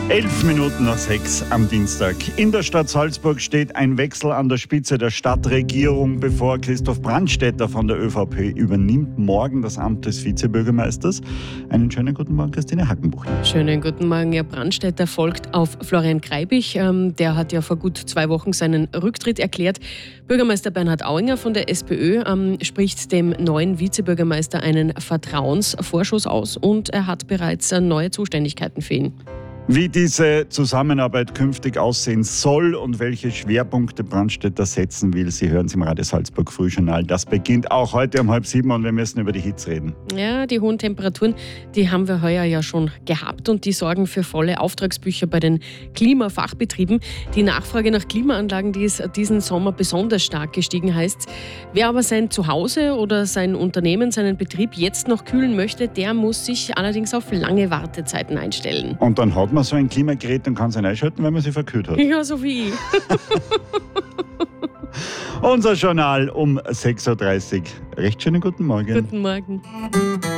11:05 am Dienstag. In der Stadt Salzburg steht ein Wechsel an der Spitze der Stadtregierung bevor. Christoph Brandstätter von der ÖVP übernimmt morgen das Amt des Vizebürgermeisters. Einen schönen guten Morgen, Christine Hackenbuchner. Schönen guten Morgen. Herr Brandstätter folgt auf Florian Greibich. Der hat ja vor gut 2 Wochen seinen Rücktritt erklärt. Bürgermeister Bernhard Auinger von der SPÖ spricht dem neuen Vizebürgermeister einen Vertrauensvorschuss aus und er hat bereits neue Zuständigkeiten für ihn. Wie diese Zusammenarbeit künftig aussehen soll und welche Schwerpunkte Brandstätter setzen will, Sie hören es im Radio Salzburg Frühjournal. Das beginnt auch heute um 6:30 und wir müssen über die Hitze reden. Ja, die hohen Temperaturen, die haben wir heuer ja schon gehabt und die sorgen für volle Auftragsbücher bei den Klimafachbetrieben. Die Nachfrage nach Klimaanlagen, die ist diesen Sommer besonders stark gestiegen, heißt. Wer aber sein Zuhause oder sein Unternehmen, seinen Betrieb jetzt noch kühlen möchte, der muss sich allerdings auf lange Wartezeiten einstellen. Und dann hat man so ein Klimagerät und kann es einschalten, wenn man sich verkühlt hat. Ja, so wie ich. Unser Journal um 6:30 Uhr. Recht schönen guten Morgen. Guten Morgen.